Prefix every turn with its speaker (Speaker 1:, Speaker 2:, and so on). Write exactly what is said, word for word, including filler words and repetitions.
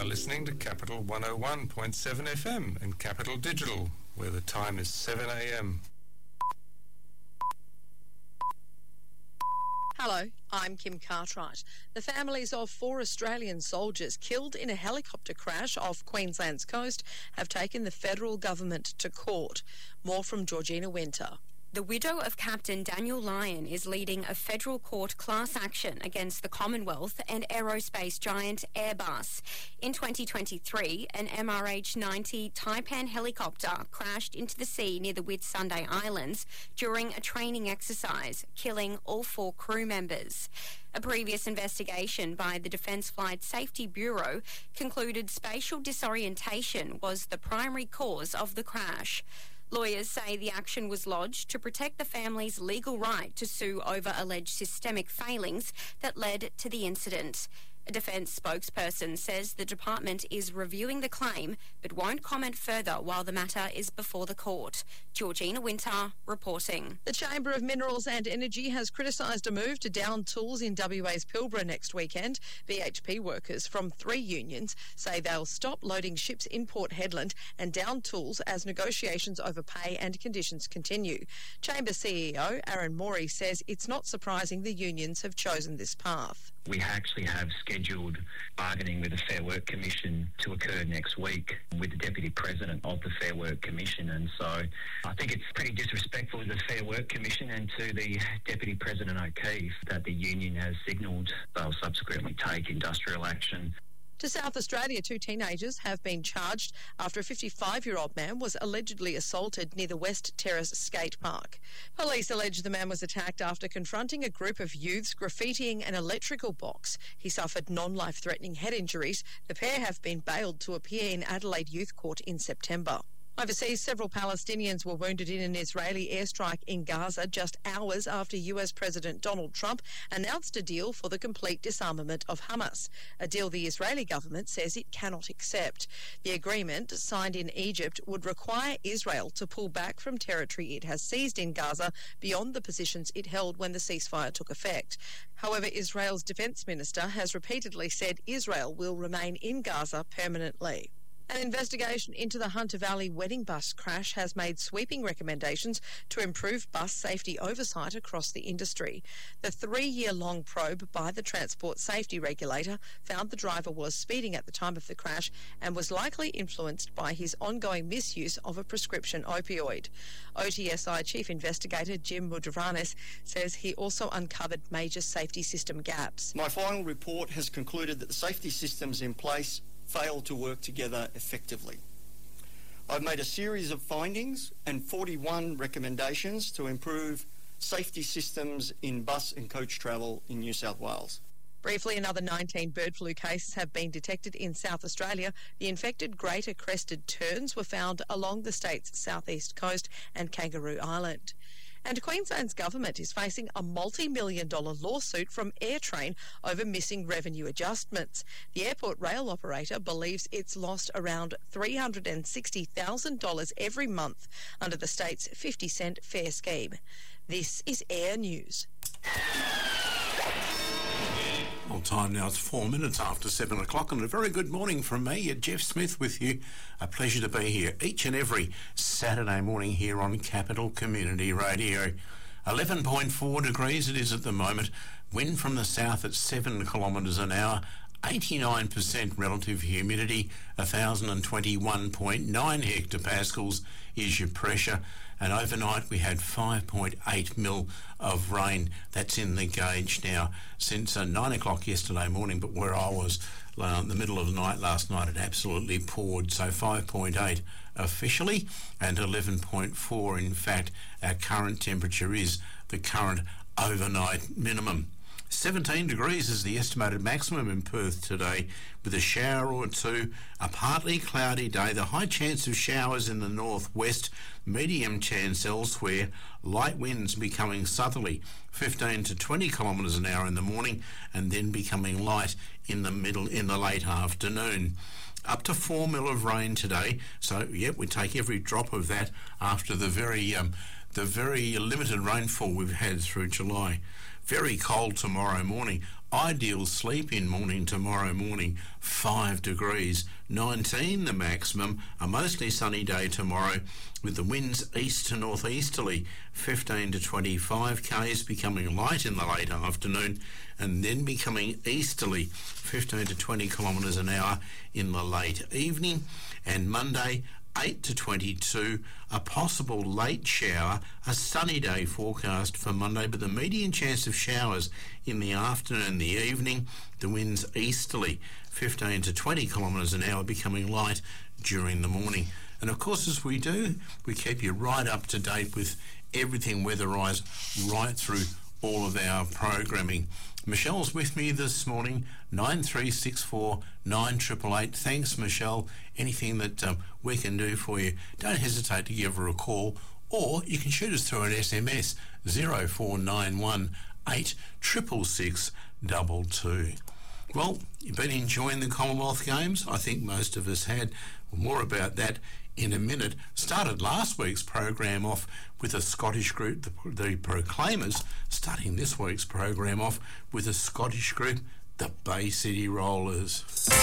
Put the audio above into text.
Speaker 1: listening to Capital one oh one point seven F M and Capital Digital, where the time is seven a m.
Speaker 2: Hello, I'm Kim Cartwright. The families of four Australian soldiers killed in a helicopter crash off Queensland's coast have taken the federal government to court. More from Georgina Winter.
Speaker 3: The widow of Captain Daniel Lyon is leading a federal court class action against the Commonwealth and aerospace giant Airbus. In twenty twenty-three, an M R H ninety Taipan helicopter crashed into the sea near the Whitsunday Islands during a training exercise, killing all four crew members. A previous investigation by the Defence Flight Safety Bureau concluded spatial disorientation was the primary cause of the crash. Lawyers say the action was lodged to protect the family's legal right to sue over alleged systemic failings that led to the incident. A defence spokesperson says the department is reviewing the claim but won't comment further while the matter is before the court. Georgina Winter reporting.
Speaker 2: The Chamber of Minerals and Energy has criticised a move to down tools in W A's Pilbara next weekend. B H P workers from three unions say they'll stop loading ships in Port Hedland and down tools as negotiations over pay and conditions continue. Chamber C E O Aaron Morey says it's not surprising the unions have chosen this path.
Speaker 4: We actually have scheduled bargaining with the Fair Work Commission to occur next week with the Deputy President of the Fair Work Commission, and so I think it's pretty disrespectful to the Fair Work Commission and to the Deputy President O'Keefe that the union has signalled they'll subsequently take industrial action.
Speaker 2: To South Australia, two teenagers have been charged after a fifty-five-year-old man was allegedly assaulted near the West Terrace skate park. Police allege the man was attacked after confronting a group of youths graffitiing an electrical box. He suffered non-life-threatening head injuries. The pair have been bailed to appear in Adelaide Youth Court in September. Overseas, several Palestinians were wounded in an Israeli airstrike in Gaza just hours after U S President Donald Trump announced a deal for the complete disarmament of Hamas, a deal the Israeli government says it cannot accept. The agreement, signed in Egypt, would require Israel to pull back from territory it has seized in Gaza beyond the positions it held when the ceasefire took effect. However, Israel's defence minister has repeatedly said Israel will remain in Gaza permanently. An investigation into the Hunter Valley wedding bus crash has made sweeping recommendations to improve bus safety oversight across the industry. The three-year-long probe by the Transport Safety Regulator found the driver was speeding at the time of the crash and was likely influenced by his ongoing misuse of a prescription opioid. O T S I Chief Investigator Jim Mudravanes says he also uncovered major safety system gaps.
Speaker 5: My final report has concluded that the safety systems in place fail to work together effectively. I've made a series of findings and forty-one recommendations to improve safety systems in bus and coach travel in New South Wales.
Speaker 2: Briefly, another nineteen bird flu cases have been detected in South Australia. The infected greater crested terns were found along the state's southeast coast and Kangaroo Island. And Queensland's government is facing a multi-million dollar lawsuit from AirTrain over missing revenue adjustments. The airport rail operator believes it's lost around three hundred sixty thousand dollars every month under the state's fifty cent fare scheme. This is Air News.
Speaker 6: Well, time now is four minutes after seven o'clock, and a very good morning from me, Jeff Smith, with you. A pleasure to be here each and every Saturday morning here on Capital Community Radio. eleven point four degrees it is at the moment. Wind from the south at seven kilometres an hour. eighty-nine percent relative humidity. one thousand twenty-one point nine hectopascals is your pressure. And overnight we had five point eight mil of rain. That's in the gauge now since uh, nine o'clock yesterday morning, but where I was uh, in the middle of the night last night, it absolutely poured. So five point eight officially and eleven point four in fact our current temperature is the current overnight minimum. seventeen degrees is the estimated maximum in Perth today, with a shower or two. A partly cloudy day, the high chance of showers in the northwest, medium chance elsewhere, light winds becoming southerly, fifteen to twenty kilometres an hour in the morning, and then becoming light in the middle in the late afternoon. Up to four mil of rain today, so yep, we take every drop of that after the very um, the very limited rainfall we've had through July. Very cold tomorrow morning. Ideal sleep-in morning tomorrow morning, five degrees, nineteen the maximum. A mostly sunny day tomorrow with the winds east to northeasterly, fifteen to twenty-five k's, becoming light in the late afternoon and then becoming easterly, fifteen to twenty kilometres an hour in the late evening. And Monday, eight to twenty-two, a possible late shower, a sunny day forecast for Monday, but the median chance of showers in the afternoon and the evening. The winds easterly, fifteen to twenty kilometres an hour, becoming light during the morning. And of course, as we do, we keep you right up to date with everything weatherised right through all of our programming. Michelle's with me this morning, nine three six four nine eight eight eight. Thanks, Michelle. Anything that um, we can do for you, don't hesitate to give her a call, or you can shoot us through an S M S, zero four nine one eight six six six two two. Well, you've been enjoying the Commonwealth Games? I think most of us had. More about that in a minute. Started last week's program off with a Scottish group, the, the Proclaimers, starting this week's program off with a Scottish group, the Bay City Rollers.